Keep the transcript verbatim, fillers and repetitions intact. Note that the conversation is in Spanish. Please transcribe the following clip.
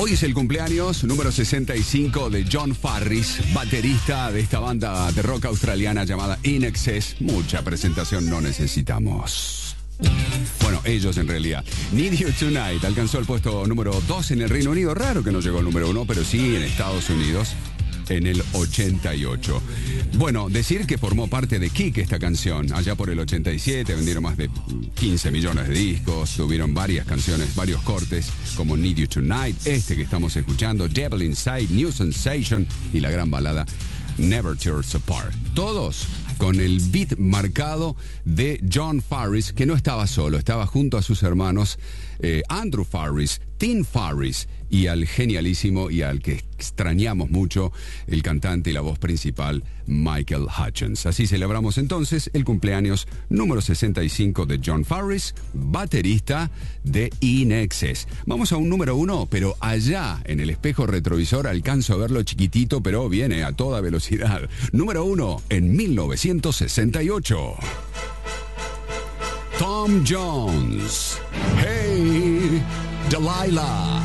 Hoy es el cumpleaños número sesenta y cinco de John Farriss, baterista de esta banda de rock australiana llamada In Excess. Mucha presentación no necesitamos. Bueno, ellos en realidad. Need You Tonight alcanzó el puesto número dos en el Reino Unido. Raro que no llegó al número uno, pero sí en Estados Unidos en el ochenta y ocho. Bueno, decir que formó parte de Kick esta canción. Allá por el ochenta y siete vendieron más de quince millones de discos. Tuvieron varias canciones, varios cortes, como Need You Tonight, este que estamos escuchando, Devil Inside, New Sensation y la gran balada Never Tears Apart. Todos con el beat marcado de John Farriss, que no estaba solo, estaba junto a sus hermanos eh, Andrew Farriss, Tim Farriss y al genialísimo y al que extrañamos mucho, el cantante y la voz principal, Michael Hutchence. Así celebramos entonces el cumpleaños número sesenta y cinco de John Farriss, baterista de In Excess. Vamos a un número uno, pero allá en el espejo retrovisor alcanzo a verlo chiquitito, pero viene a toda velocidad. Número uno en mil novecientos sesenta y ocho. Tom Jones. Hey, Delilah.